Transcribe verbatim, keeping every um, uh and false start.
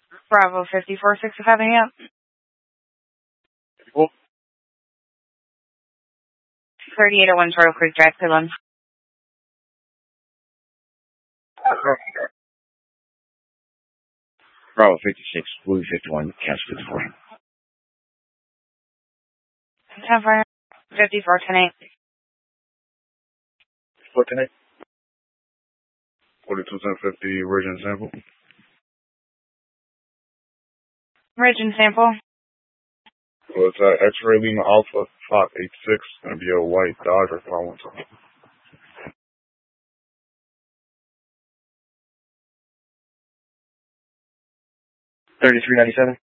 Bravo fifty-four six having up. Cool. thirty-eight oh one Turtle Creek Drive, Cleveland. Bravo fifty-six, Blue fifty-one, Cast fifty-four. ten four, fifty-four ten eight. fifty-four ten eight. forty-two ten fifty, Virgin Sample. Virgin Sample. So it's uh, X-Ray Lima Alpha five eight six. Gonna be a white Dodge five one two. thirty-three ninety-seven.